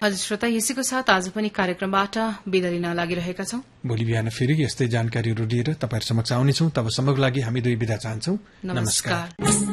हजुर श्रोता, यसैको साथ आज पनि कार्यक्रमबाट बिदा लिन लागिरहेका छौं। भोलि बिहान फेरि यस्तै जानकारीहरू लिएर तपाईहरु समक्ष आउनेछौं। तबसम्मको लागि हामी दुई बिदा चाहन्छौं। नमस्कार।